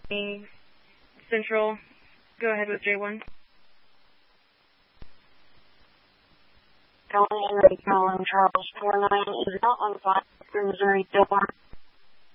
Central. Go ahead with J1. Calling Henry Calling Charles 49 is not on 5 Missouri Door.